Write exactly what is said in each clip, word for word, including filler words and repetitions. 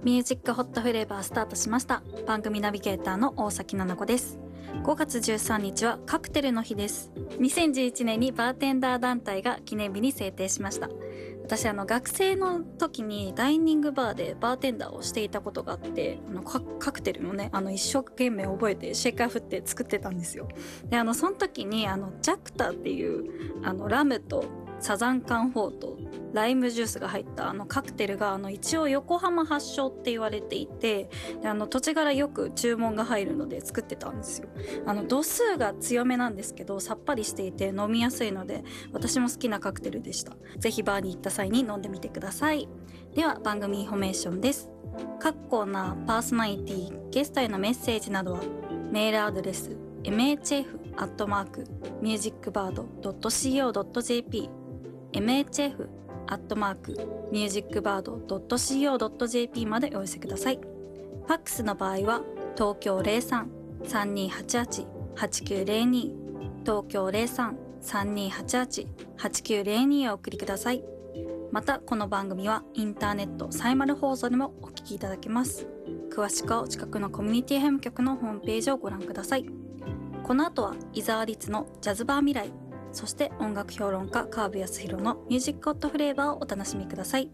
ミュージックホットフレーバースタートしました。番組ナビゲーターの大崎奈々子です。ごがつじゅうさんにちはカクテルの日です。にせんじゅういちねんにバーテンダー団体が記念日に制定しました。私あの学生の時にダイニングバーでバーテンダーをしていたことがあって、あの カ, カクテルのねあの一生懸命覚えてシェイカー振って作ってたんですよ。であのその時にあのジャクタっていうあのラムとサザンカンフォーとライムジュースが入ったあのカクテルがあの一応横浜発祥って言われていて、であの土地柄よく注文が入るので作ってたんですよ。あの度数が強めなんですけどさっぱりしていて飲みやすいので私も好きなカクテルでした。ぜひバーに行った際に飲んでみてください。では番組インフォメーションです。各コーナー、パーソナリティ、ゲストへのメッセージなどはメールアドレス エムエイチエフ アットマーク ミュージックバード ドット シーオー ドット ジェーピー エムエイチエフ アットマーク ミュージックバード ドット シーオー ドット ジェーピー までお寄せください。ファックスの場合は東京 ゼロさん さんにーはちはち はちきゅうゼロに 東京 ゼロさん さんにーはちはち はちきゅうゼロに をお送りください。またこの番組はインターネットサイマル放送でもお聞きいただけます。詳しくはお近くのコミュニティ エフエム 局のホームページをご覧ください。この後は伊沢律のジャズバー未来、そして音楽評論家川辺康弘のミュージックホットフレーバーをお楽しみください。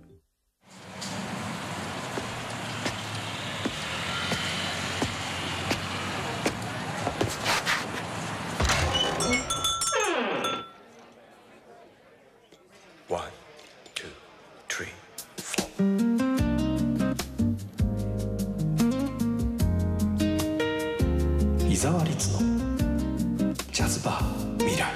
伊沢律のジャズバー未来。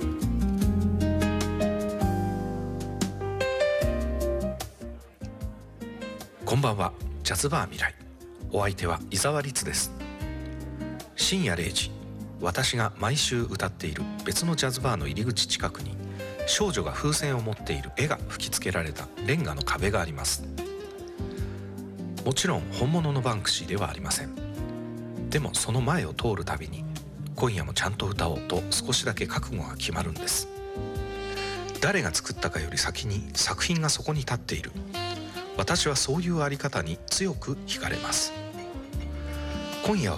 こんばんは。ジャズバー未来、お相手は伊沢律です。深夜れいじ、私が毎週歌っている別のジャズバーの入り口近くに少女が風船を持っている絵が吹き付けられたレンガの壁があります。もちろん本物のバンクシーではありません。でもその前を通るたびに今夜もちゃんと歌おうと少しだけ覚悟が決まるんです。誰が作ったかより先に作品がそこに立っている。私はそういうあり方に強く惹かれます。今夜は